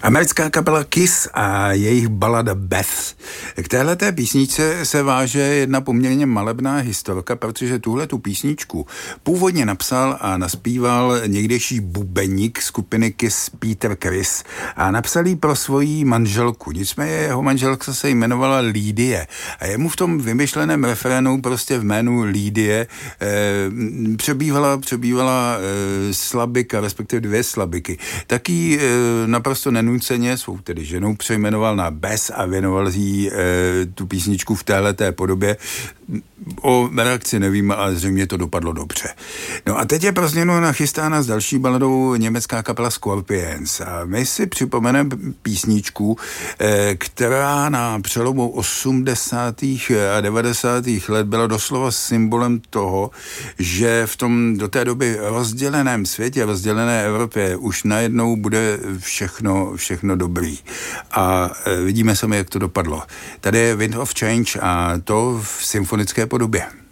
Americká kapela Kiss a jejich balada Beth. K téhleté písničce se váže jedna poměrně malebná historka, protože tuhletu písničku původně napsal a naspíval někdejší bubeník skupiny Kiss Peter Criss a napsal ji pro svoji manželku. Nicméně jeho manželka se jmenovala Lydie a jemu v tom vymyšleném refrénu prostě v jménu Lydie přebývala slabika, respektive 2 slabiky. Taky naprosto nenuceně svou tedy ženou přejmenoval na Bess a věnoval jí tu písničku v téhleté podobě. O reakci nevím, ale zřejmě to dopadlo dobře. No a teď je pro změnu nachystána s další baladou německá kapela Scorpions. A my si připomeneme písničku, která na přelomu 80. a 90. let byla doslova symbolem toho, že v tom do té doby rozděleném světě, rozdělené Evropě už najednou bude všechno dobrý. A vidíme sami, jak to dopadlo. Tady je Wind of Change a to v symfonické podobě.